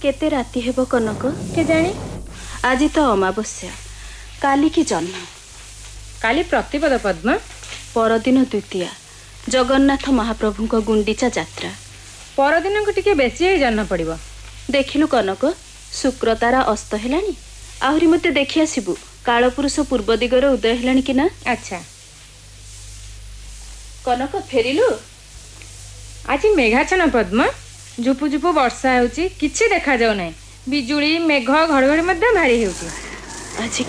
केते राति हेब कनक के जानी आज तो अमावस्या काली की जन्म काली प्रतिपद पद्मा परदिन द्वितीया जगन्नाथ महाप्रभु को गुंडीचा यात्रा परदिन को टिके बेसी ही जन्न पड़िबो देखिलु कनक शुक्र तारा अस्त हेलानी आहुरी मते देखि आसिबु कालपुरुष पूर्व दिगरे उदय हेलानी कि ना। अच्छा कनक फेरिलु आज मेघाछन पद्मा झुपु झुपु वर्षा होउची किछि देखा जाउ नै बिजुली मेघ घड़घड़ी मध्ये भारी हेउची आज